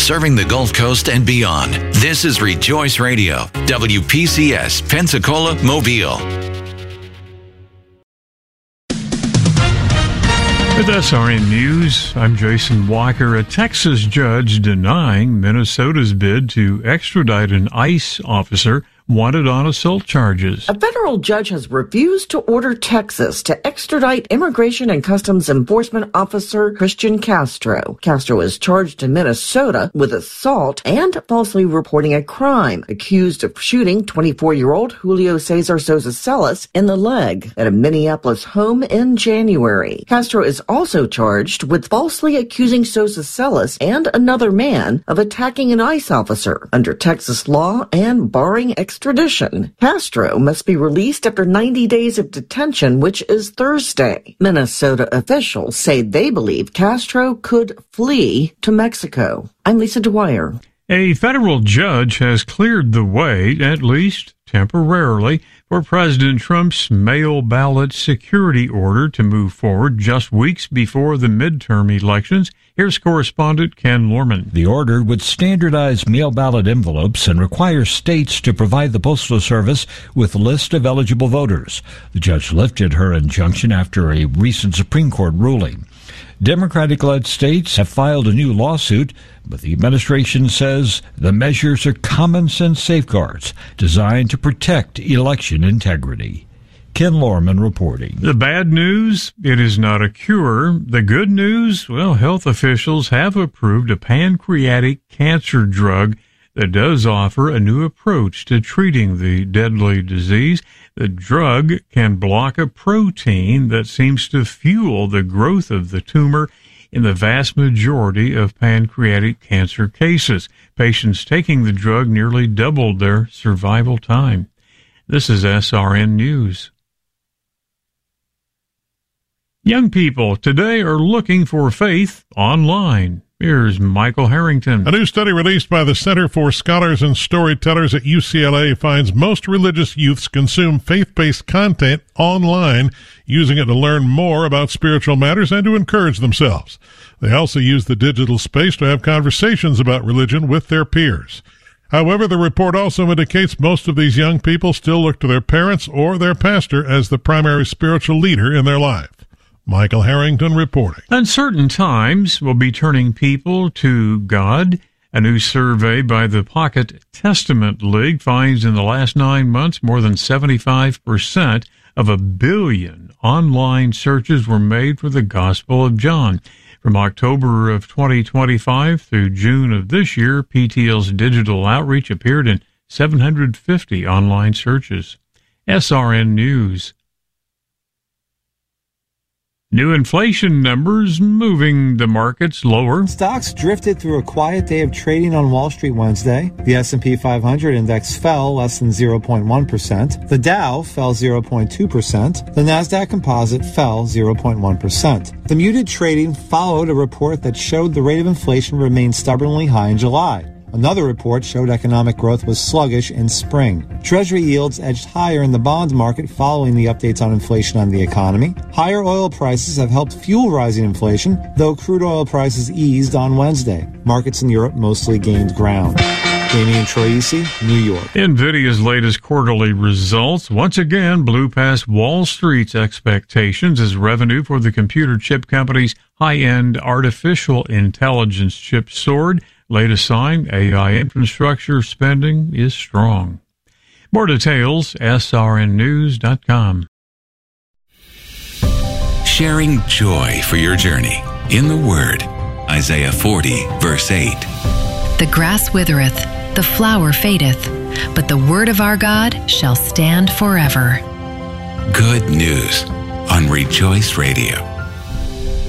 serving the Gulf Coast and beyond. This is Rejoice Radio, WPCS, Pensacola, Mobile. With SRN News, I'm Jason Walker. A Texas judge denying Minnesota's bid to extradite an ICE officer wanted on assault charges. A federal judge has refused to order Texas to extradite Immigration and Customs Enforcement Officer Christian Castro. Castro is charged in Minnesota with assault and falsely reporting a crime, accused of shooting 24-year-old Julio Cesar Sosa Celis in the leg at a Minneapolis home in January. Castro is also charged with falsely accusing Sosa Celis and another man of attacking an ICE officer under Texas law and barring extradition. Castro must be released after 90 days of detention, which is Thursday. Minnesota officials say they believe Castro could flee to Mexico. I'm Lisa Dwyer. A federal judge has cleared the way, at least temporarily, for President Trump's mail ballot security order to move forward just weeks before the midterm elections. Here's correspondent Ken Lorman. The order would standardize mail ballot envelopes and require states to provide the Postal Service with a list of eligible voters. The judge lifted her injunction after a recent Supreme Court ruling. Democratic-led states have filed a new lawsuit, but the administration says the measures are common-sense safeguards designed to protect election integrity. Ken Lorman reporting. The bad news, it is not a cure. The good news, well, health officials have approved a pancreatic cancer drug that does offer a new approach to treating the deadly disease. The drug can block a protein that seems to fuel the growth of the tumor in the vast majority of pancreatic cancer cases. Patients taking the drug nearly doubled their survival time. This is SRN News. Young people today are looking for faith online. Here's Michael Harrington. A new study released by the Center for Scholars and Storytellers at UCLA finds most religious youths consume faith-based content online, using it to learn more about spiritual matters and to encourage themselves. They also use the digital space to have conversations about religion with their peers. However, the report also indicates most of these young people still look to their parents or their pastor as the primary spiritual leader in their life. Michael Harrington reporting. Uncertain times will be turning people to God. A new survey by the Pocket Testament League finds in the last 9 months more than 75% of 1 billion online searches were made for the Gospel of John. From October of 2025 through June of this year, PTL's digital outreach appeared in 750 online searches. SRN News. New inflation numbers moving the markets lower. Stocks drifted through a quiet day of trading on Wall Street Wednesday. The S&P 500 index fell less than 0.1%. The Dow fell 0.2%. The Nasdaq Composite fell 0.1%. The muted trading followed a report that showed the rate of inflation remained stubbornly high in July. Another report showed economic growth was sluggish in spring. Treasury yields edged higher in the bond market following the updates on inflation on the economy. Higher oil prices have helped fuel rising inflation, though crude oil prices eased on Wednesday. Markets in Europe mostly gained ground. Damian Troisi, New York. NVIDIA's latest quarterly results once again blew past Wall Street's expectations as revenue for the computer chip company's high-end artificial intelligence chip soared. Latest sign, AI infrastructure spending is strong. More details, srnnews.com. Sharing joy for your journey in the Word. Isaiah 40, verse 8. The grass withereth, the flower fadeth, but the word of our God shall stand forever. Good news on Rejoice Radio.